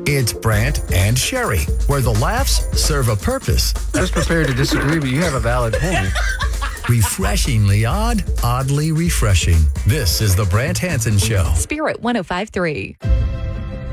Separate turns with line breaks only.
It's Brant and Sherry, where the laughs serve a purpose.
I was prepared to disagree, but you have a valid point.
Refreshingly odd, oddly refreshing. This is the Brant Hansen Show.
Spirit 105.3.